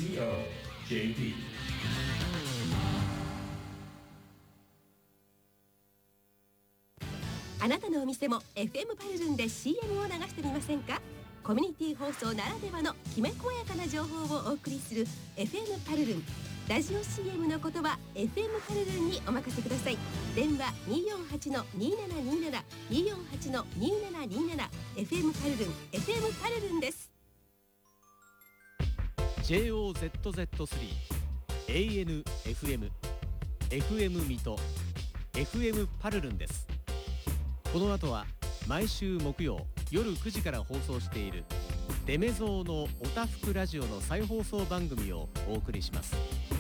COJP。 あなたのお店も FM パルルンで CM を流してみませんか？コミュニティ放送ならではのきめ細やかな情報をお送りする FM パルルン。ラジオ CM の言葉 FM パルルンにお任せください。電話 248-2727 248-2727 FM パルルン FM パルルンです。 JOZZ3 ANFM FM 水戸 FM パルルンです。この後は毎週木曜夜9時から放送しているデメゾーのおたふくラジオの再放送番組をお送りします。